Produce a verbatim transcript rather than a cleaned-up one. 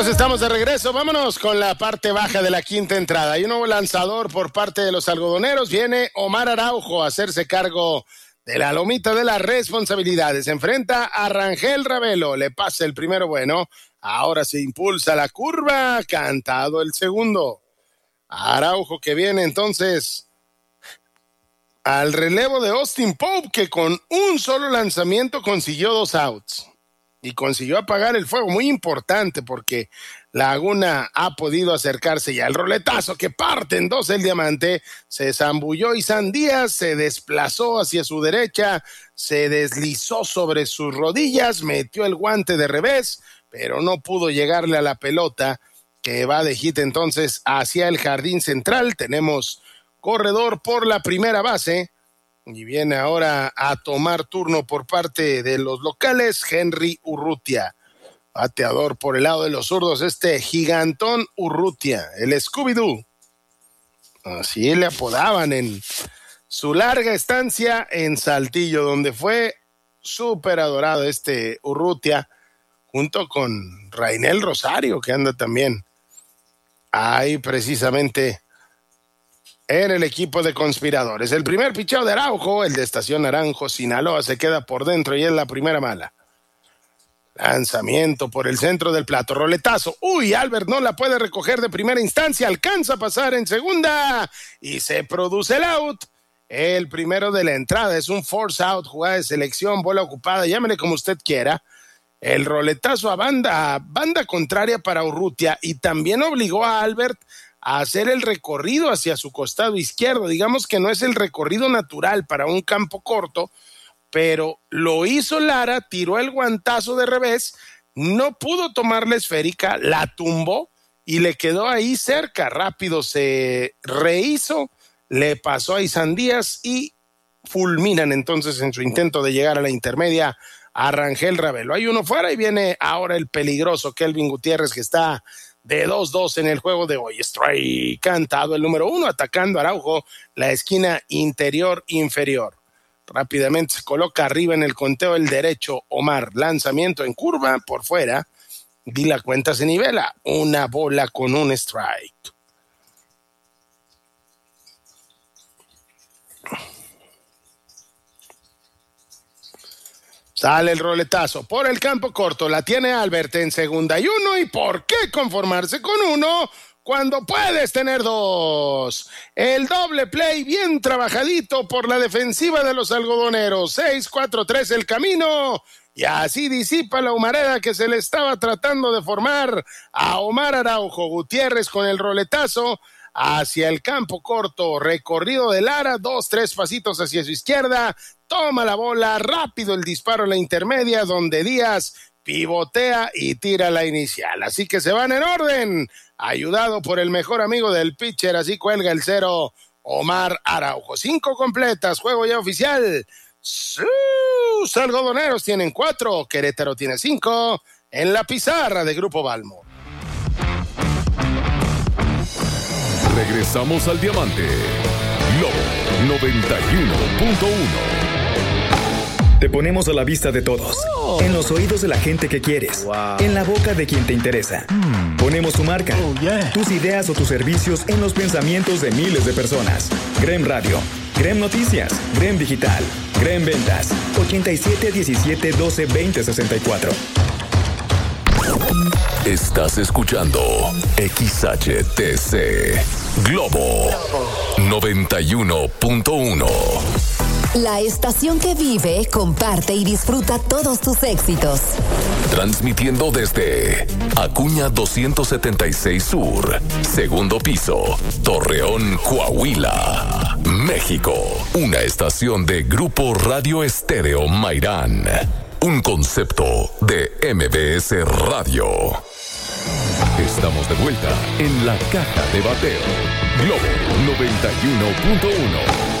Amigos, estamos de regreso. Vámonos con la parte baja de la quinta entrada. Hay un nuevo lanzador por parte de los algodoneros. Viene Omar Araujo a hacerse cargo de la lomita de las responsabilidades. Se enfrenta a Rangel Ravelo. Le pasa el primero bueno. Ahora se impulsa la curva. Cantado el segundo. Araujo que viene entonces al relevo de Austin Pope, que con un solo lanzamiento consiguió dos outs. Y consiguió apagar el fuego, muy importante, porque Laguna ha podido acercarse ya. El roletazo que parte en dos el diamante, se zambulló Isan Díaz, se desplazó hacia su derecha, se deslizó sobre sus rodillas, metió el guante de revés, pero no pudo llegarle a la pelota, que va de hit entonces hacia el jardín central. Tenemos corredor por la primera base, y viene ahora a tomar turno por parte de los locales Henry Urrutia. Bateador por el lado de los zurdos, este gigantón Urrutia, el Scooby-Doo. Así le apodaban en su larga estancia en Saltillo, donde fue súper adorado este Urrutia, junto con Rainel Rosario, que anda también ahí precisamente en el equipo de conspiradores. El primer picheo de Araujo, el de Estación Naranjo, Sinaloa, se queda por dentro y es la primera mala. Lanzamiento por el centro del plato, roletazo. Uy, Albert no la puede recoger de primera instancia, alcanza a pasar en segunda y se produce el out. El primero de la entrada es un force out, jugada de selección, bola ocupada, llámele como usted quiera. El roletazo a banda, a banda contraria para Urrutia, y también obligó a Albert a hacer el recorrido hacia su costado izquierdo. Digamos que no es el recorrido natural para un campo corto, pero lo hizo Lara, tiró el guantazo de revés, no pudo tomar la esférica, la tumbó y le quedó ahí cerca. Rápido se rehizo, le pasó a Isan Díaz y fulminan entonces en su intento de llegar a la intermedia a Rangel Ravelo. Hay uno fuera y viene ahora el peligroso Kelvin Gutiérrez, que está de dos dos en el juego de hoy. Strike cantado el número uno, atacando a Araujo la esquina interior inferior. Rápidamente se coloca arriba en el conteo el derecho Omar. Lanzamiento en curva por fuera y la cuenta se nivela. Una bola con un strike. Sale el roletazo por el campo corto, la tiene Albert en segunda y uno. ¿Y por qué conformarse con uno cuando puedes tener dos? El doble play bien trabajadito por la defensiva de los algodoneros. seis cuatro tres el camino, y así disipa la humareda que se le estaba tratando de formar a Omar Araujo. Gutiérrez con el roletazo hacia el campo corto, recorrido de Lara, dos, tres pasitos hacia su izquierda, toma la bola, rápido el disparo a la intermedia, donde Díaz pivotea y tira la inicial. Así que se van en orden, ayudado por el mejor amigo del pitcher. Así cuelga el cero Omar Araujo. Cinco completas, juego ya oficial. Sus algodoneros tienen cuatro, Querétaro tiene cinco en la pizarra de Grupo Balmo. Regresamos al diamante. Globo noventa y uno punto uno. Te ponemos a la vista de todos, oh. en los oídos de la gente que quieres, wow. en la boca de quien te interesa. Mm. Ponemos tu marca, oh, yeah. tus ideas o tus servicios en los pensamientos de miles de personas. Grem Radio, Grem Noticias, Grem Digital, Grem Ventas, ochenta y siete diecisiete doce veinte sesenta y cuatro. Estás escuchando X H T C Globo noventa y uno punto uno. La estación que vive, comparte y disfruta todos tus éxitos. Transmitiendo desde Acuña doscientos setenta y seis Sur, segundo piso, Torreón, Coahuila, México. Una estación de Grupo Radio Estéreo Mairán. Un concepto de M B S Radio. Estamos de vuelta en la caja de bateo. Globo noventa y uno punto uno.